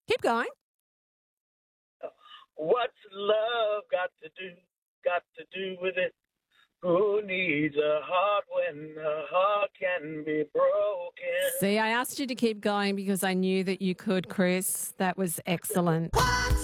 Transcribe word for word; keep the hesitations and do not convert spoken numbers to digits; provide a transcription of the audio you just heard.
Keep going. What's love got to do, got to do with it? Who needs a heart when a heart can be broken? See, I asked you to keep going because I knew that you could, Chris. That was excellent.